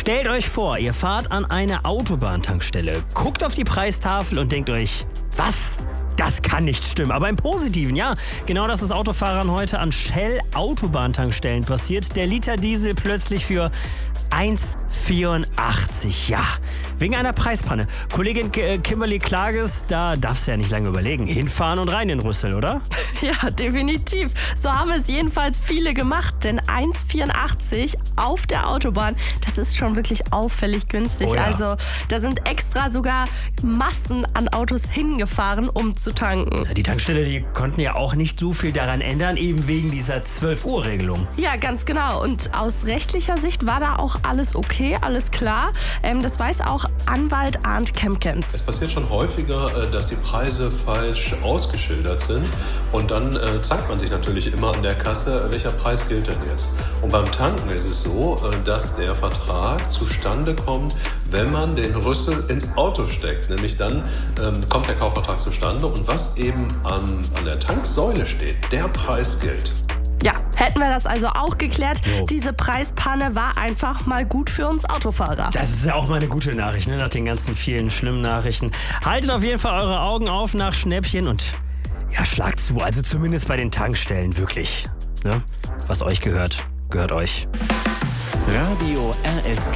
Stellt euch vor, ihr fahrt an eine Autobahntankstelle, guckt auf die Preistafel und denkt euch, was? Das kann nicht stimmen, aber im Positiven, ja. Genau das ist Autofahrern heute an Shell-Autobahntankstellen passiert. Der Liter Diesel plötzlich für 1,84. Ja, wegen einer Preispanne. Kollegin Kimberly Klages, da darfst du ja nicht lange überlegen. Hinfahren und rein in Rüssel, oder? Ja, definitiv. So haben es jedenfalls viele gemacht, denn 1,84 auf der Autobahn, das ist schon wirklich auffällig günstig. Oh ja. Also da sind extra sogar Massen an Autos hingefahren, um zu tanken. Die Tankstelle, die konnten ja auch nicht so viel daran ändern, eben wegen dieser 12-Uhr-Regelung. Ja, ganz genau. Und aus rechtlicher Sicht war da auch alles okay, alles klar. Das weiß auch Anwalt Arndt Kempkens. Es passiert schon häufiger, dass die Preise falsch ausgeschildert sind. Und dann zeigt man sich natürlich immer an der Kasse, welcher Preis gilt denn jetzt. Und beim Tanken ist es so, dass der Vertrag zustande kommt, wenn man den Rüssel ins Auto steckt. Nämlich dann kommt der Kaufvertrag zustande und was eben an der Tanksäule steht, der Preis gilt. Ja, hätten wir das also auch geklärt. Jo. Diese Preispanne war einfach mal gut für uns Autofahrer. Das ist ja auch mal eine gute Nachricht, ne? Nach den ganzen vielen schlimmen Nachrichten. Haltet auf jeden Fall eure Augen auf nach Schnäppchen und ja, schlagt zu. Also zumindest bei den Tankstellen, wirklich. Ne? Was euch gehört, gehört euch. Radio RSG.